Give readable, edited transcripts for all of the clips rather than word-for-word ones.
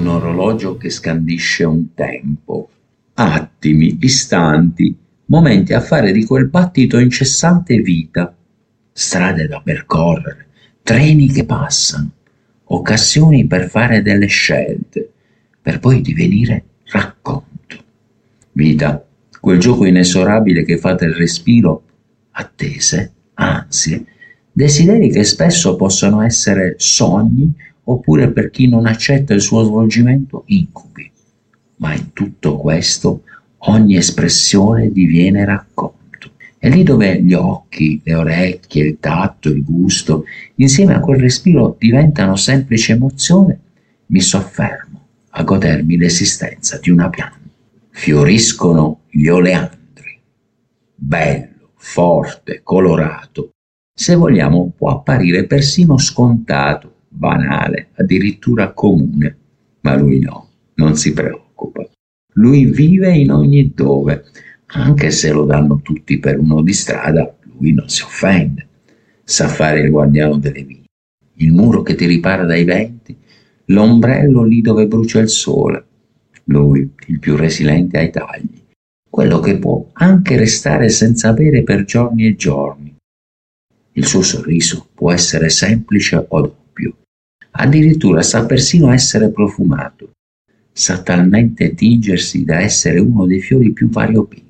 orologio che scandisce un tempo, attimi, istanti, momenti a fare di quel battito incessante vita, strade da percorrere, treni che passano, occasioni per fare delle scelte, per poi divenire racconto. Vita, quel gioco inesorabile che fa del respiro attese, ansie, desideri che spesso possono essere sogni oppure, per chi non accetta il suo svolgimento, incubi. Ma in tutto questo ogni espressione diviene racconto. È lì dove gli occhi, le orecchie, il tatto, il gusto, insieme a quel respiro diventano semplice emozione, mi soffermo a godermi l'esistenza di una pianta. Fioriscono gli oleandri. Bello, forte, colorato. Se vogliamo può apparire persino scontato, banale, addirittura comune. Ma lui no, non si preoccupa. Lui vive in ogni dove. Anche se lo danno tutti per uno di strada, lui non si offende. Sa fare il guardiano delle vie, il muro che ti ripara dai venti, l'ombrello lì dove brucia il sole. Lui, il più resiliente ai tagli, quello che può anche restare senza bere per giorni e giorni. Il suo sorriso può essere semplice o doppio, addirittura sa persino essere profumato, sa talmente tingersi da essere uno dei fiori più variopinti.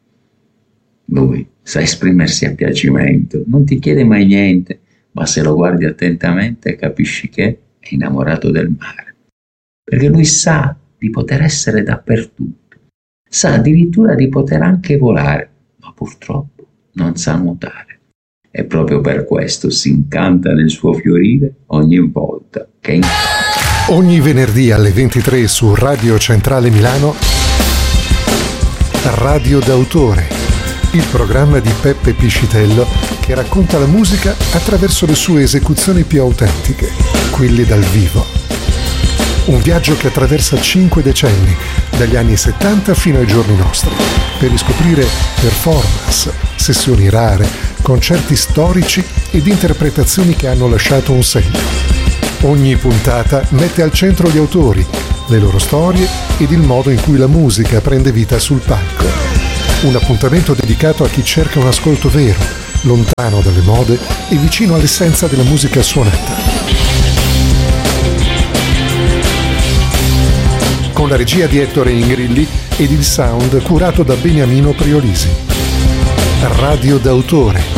Lui sa esprimersi a piacimento, non ti chiede mai niente, ma se lo guardi attentamente capisci che è innamorato del mare, perché lui sa di poter essere dappertutto, sa addirittura di poter anche volare, ma purtroppo non sa nuotare. E proprio per questo si incanta nel suo fiorire ogni volta che incanta. Ogni venerdì alle 23 su Radio Centrale Milano, Radio d'autore, il programma di Peppe Piscitello che racconta la musica attraverso le sue esecuzioni più autentiche, quelle dal vivo. Un viaggio che attraversa 5 decenni, dagli anni 70 fino ai giorni nostri, per riscoprire performance, sessioni rare, concerti storici ed interpretazioni che hanno lasciato un segno. Ogni puntata mette al centro gli autori, le loro storie ed il modo in cui la musica prende vita sul palco. Un appuntamento dedicato a chi cerca un ascolto vero, lontano dalle mode e vicino all'essenza della musica suonata. Con la regia di Ettore Ingrilli ed il sound curato da Beniamino Priolisi. Radio d'autore,